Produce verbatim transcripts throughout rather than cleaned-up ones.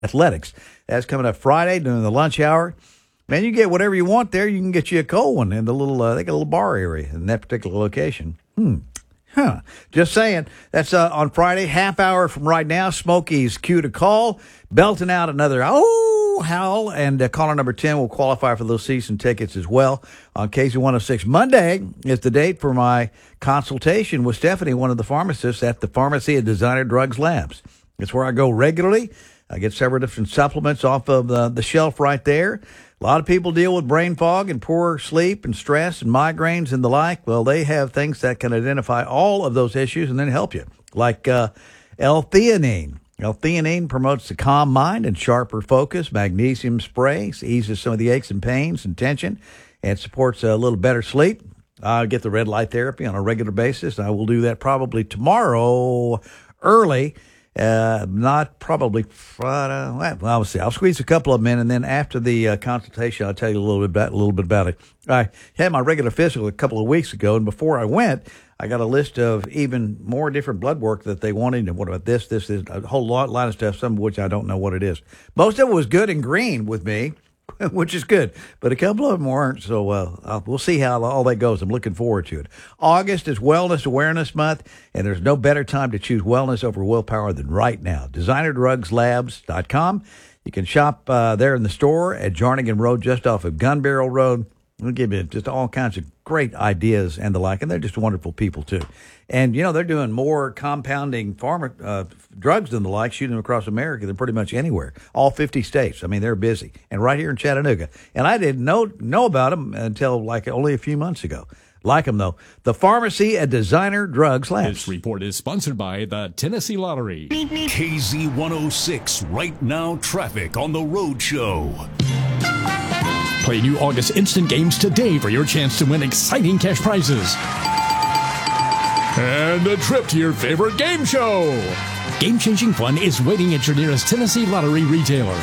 Athletics. That's coming up Friday during the lunch hour. Man, you get whatever you want there. You can get you a cold one in the little, uh, they got a little bar area in that particular location. Hmm. Huh. Just saying. That's uh, on Friday, half hour from right now. Smokey's cue to call. Belting out another, oh, howl. And uh, caller number ten will qualify for those season tickets as well. On K Z one oh six, Monday is the date for my consultation with Stephanie, one of the pharmacists at the Pharmacy of Designer Drugs Labs. It's where I go regularly. I get several different supplements off of the, the shelf right there. A lot of people deal with brain fog and poor sleep and stress and migraines and the like. Well, they have things that can identify all of those issues and then help you, like uh, L-theanine. L-theanine promotes the calm mind and sharper focus. Magnesium spray eases some of the aches and pains and tension and supports a little better sleep. I get the red light therapy on a regular basis. I will do that probably tomorrow early. Uh, not probably Friday. Well, I'll see. I'll squeeze a couple of them in, and then after the uh, consultation, I'll tell you a little bit about a little bit about it. I had my regular physical a couple of weeks ago, and before I went, I got a list of even more different blood work that they wanted. And what about this, this, this, a whole lot, lot of stuff, some of which I don't know what it is. Most of it was good and green with me, which is good. But a couple of them weren't, so uh, we'll see how all that goes. I'm looking forward to it. August is Wellness Awareness Month, and there's no better time to choose wellness over willpower than right now. designer drugs labs dot com. You can shop uh, there in the store at Jarnigan Road, just off of Gun Barrel Road. We'll give you just all kinds of great ideas and the like, and they're just wonderful people, too. And, you know, they're doing more compounding pharma uh, drugs than the like, shooting them across America than pretty much anywhere. All fifty states. I mean, they're busy. And right here in Chattanooga. And I didn't know know about them until, like, only a few months ago. Like them, though. The Pharmacy at Designer Drugs Labs. This report is sponsored by the Tennessee Lottery. K Z one oh six, Right Now Traffic on the Road Show. Play new August Instant Games today for your chance to win exciting cash prizes. And a trip to your favorite game show. Game-changing fun is waiting at your nearest Tennessee Lottery retailer.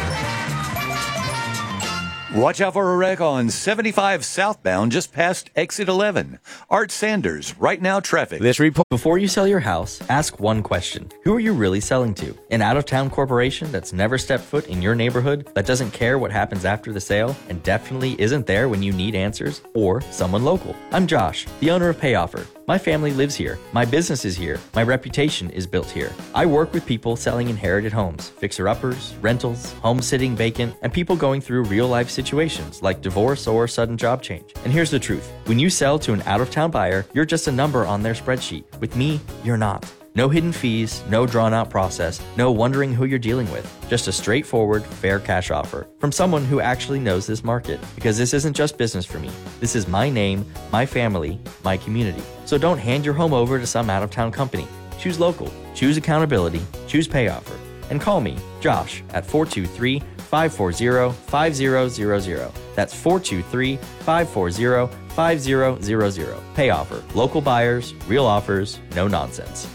Watch out for a wreck on seventy-five southbound just past exit eleven. Art Sanders, Right Now Traffic. This report. Before you sell your house, ask one question. Who are you really selling to? An out-of-town corporation that's never stepped foot in your neighborhood, that doesn't care what happens after the sale, and definitely isn't there when you need answers? Or someone local? I'm Josh, the owner of Payoffer. My family lives here. My business is here. My reputation is built here. I work with people selling inherited homes, fixer-uppers, rentals, home sitting vacant, and people going through real-life situations like divorce or sudden job change. And here's the truth. When you sell to an out-of-town buyer, you're just a number on their spreadsheet. With me, you're not. No hidden fees, no drawn-out process, no wondering who you're dealing with. Just a straightforward, fair cash offer from someone who actually knows this market. Because this isn't just business for me. This is my name, my family, my community. So don't hand your home over to some out-of-town company. Choose local, choose accountability, choose Payoffer. And call me, Josh, at four two three, five four zero, five zero zero zero. That's four two three, five four zero, five zero zero zero. Payoffer. Local buyers, real offers, no nonsense.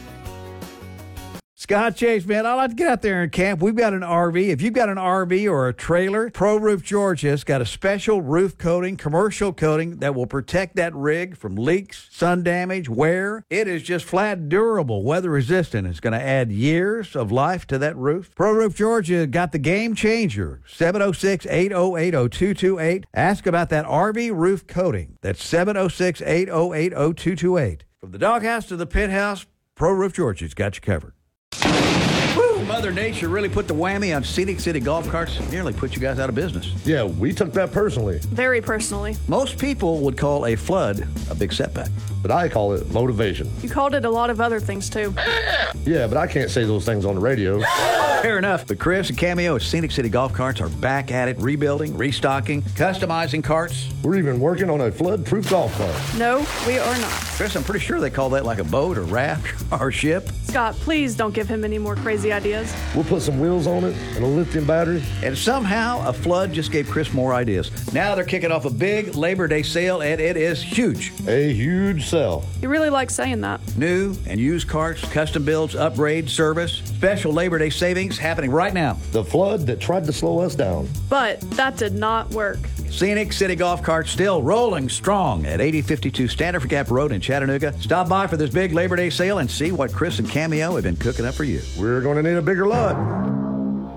Scott Chase, man, I like to get out there and camp. We've got an R V. If you've got an R V or a trailer, Pro Roof Georgia's got a special roof coating, commercial coating that will protect that rig from leaks, sun damage, wear. It is just flat durable, weather resistant. It's going to add years of life to that roof. Pro Roof Georgia got the game changer. seven oh six, eight oh eight, oh two two eight. Ask about that R V roof coating. That's seven oh six, eight oh eight, oh two two eight. From the doghouse to the pit house, Pro Roof Georgia's got you covered. Woo! Mother Nature really put the whammy on Scenic City Golf Carts. Nearly put you guys out of business. Yeah, we took that personally. Very personally. Most people would call a flood a big setback. But I call it motivation. You called it a lot of other things, too. Yeah, but I can't say those things on the radio. Fair enough, but Chris and Cameo at Scenic City Golf Carts are back at it, rebuilding, restocking, customizing carts. We're even working on a flood-proof golf cart. No, we are not. Chris, I'm pretty sure they call that like a boat or raft or ship. Scott, please don't give him any more crazy ideas. We'll put some wheels on it and a lithium battery. And somehow a flood just gave Chris more ideas. Now they're kicking off a big Labor Day sale, and it is huge. A huge sale. You really like saying that. New and used carts, custom builds, upgrade, service. Special Labor Day savings happening right now. The flood that tried to slow us down. But that did not work. Scenic City Golf Carts still rolling strong at eighty fifty-two Standard Gap Road in Chattanooga. Stop by for this big Labor Day sale and see what Chris and Cameo have been cooking up for you. We're going to need a bigger lot.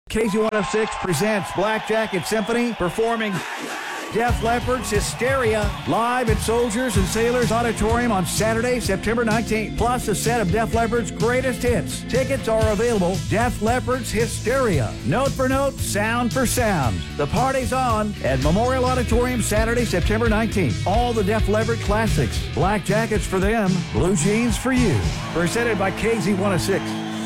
K Z one oh six presents Black Jacket Symphony performing Def Leppard's Hysteria live at Soldiers and Sailors Auditorium on Saturday, September nineteenth. Plus a set of Def Leppard's greatest hits. Tickets are available. Def Leppard's Hysteria. Note for note, sound for sound. The party's on at Memorial Auditorium Saturday, September nineteenth. All the Def Leppard classics. Black jackets for them, blue jeans for you. Presented by K Z one oh six.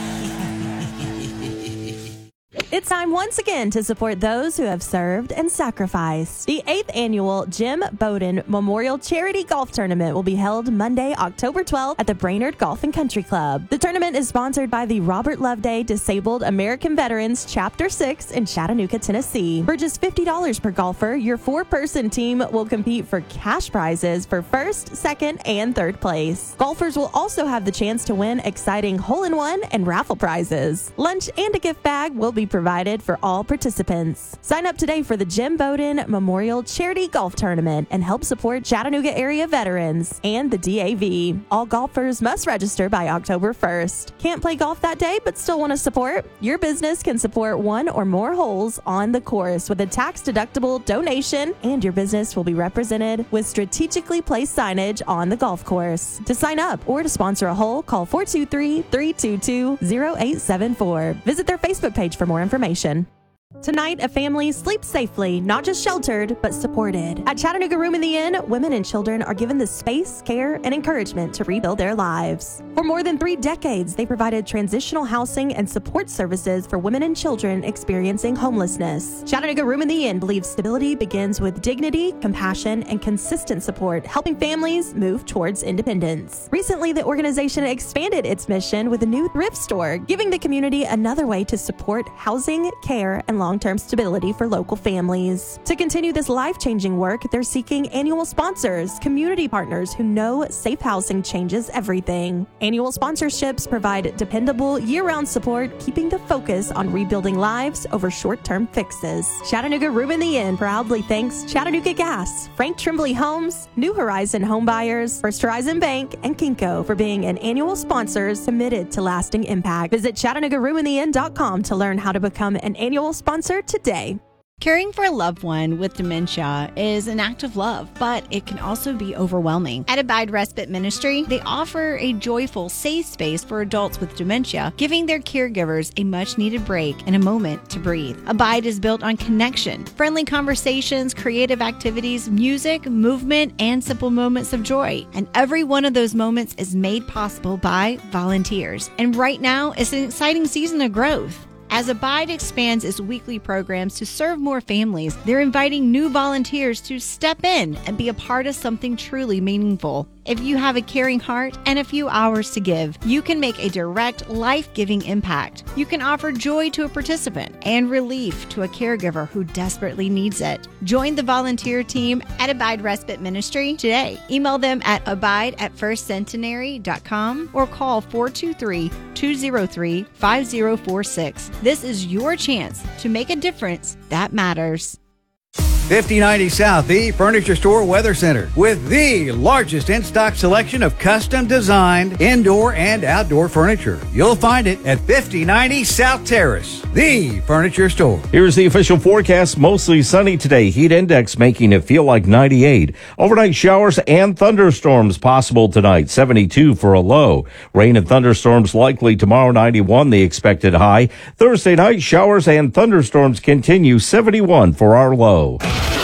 It's time once again to support those who have served and sacrificed. The eighth annual Jim Bowden Memorial Charity Golf Tournament will be held Monday, October twelfth at the Brainerd Golf and Country Club. The tournament is sponsored by the Robert Loveday Disabled American Veterans Chapter six in Chattanooga, Tennessee. For just fifty dollars per golfer, your four-person team will compete for cash prizes for first, second, and third place. Golfers will also have the chance to win exciting hole-in-one and raffle prizes. Lunch and a gift bag will be provided provided for all participants. Sign up today for the Jim Bowden Memorial Charity Golf Tournament and help support Chattanooga area veterans and the D A V. All golfers must register by October first. Can't play golf that day but still want to support? Your business can support one or more holes on the course with a tax-deductible donation, and your business will be represented with strategically placed signage on the golf course. To sign up or to sponsor a hole, call four two three, three two two, zero eight seven four. Visit their Facebook page for more information. Information. Tonight, a family sleeps safely, not just sheltered, but supported. At Chattanooga Room in the Inn, women and children are given the space, care, and encouragement to rebuild their lives. For more than three decades, they provided transitional housing and support services for women and children experiencing homelessness. Chattanooga Room in the Inn believes stability begins with dignity, compassion, and consistent support, helping families move towards independence. Recently, the organization expanded its mission with a new thrift store, giving the community another way to support housing, care, and long-term stability for local families. To continue this life-changing work, they're seeking annual sponsors, community partners who know safe housing changes everything. Annual sponsorships provide dependable year-round support, keeping the focus on rebuilding lives over short-term fixes. Chattanooga Room in the Inn proudly thanks Chattanooga Gas, Frank Tremblay Homes, New Horizon Home Buyers, First Horizon Bank, and Kinko for being an annual sponsors committed to lasting impact. Visit Chattanooga Room in the Inn dot com to learn how to become an annual sponsor today. Caring for a loved one with dementia is an act of love, but it can also be overwhelming. At Abide Respite Ministry, they offer a joyful, safe space for adults with dementia, giving their caregivers a much-needed break and a moment to breathe. Abide is built on connection, friendly conversations, creative activities, music, movement, and simple moments of joy. And every one of those moments is made possible by volunteers. And right now, it's an exciting season of growth. As Abide expands its weekly programs to serve more families, they're inviting new volunteers to step in and be a part of something truly meaningful. If you have a caring heart and a few hours to give, you can make a direct, life-giving impact. You can offer joy to a participant and relief to a caregiver who desperately needs it. Join the volunteer team at Abide Respite Ministry today. Email them at abide at first centenary dot com or call four two three, two zero three, five zero four six. This is your chance to make a difference that matters. fifty ninety South, the Furniture Store Weather Center, with the largest in-stock selection of custom-designed indoor and outdoor furniture. You'll find it at fifty ninety South Terrace, the Furniture Store. Here's the official forecast. Mostly sunny today. Heat index making it feel like ninety-eight. Overnight showers and thunderstorms possible tonight. seventy-two for a low. Rain and thunderstorms likely tomorrow. ninety-one the expected high. Thursday night showers and thunderstorms continue. seventy-one for our low.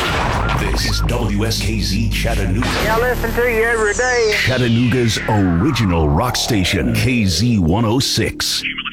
This is W S K Z Chattanooga. I listen to you every day. Chattanooga's original rock station, K Z one oh six.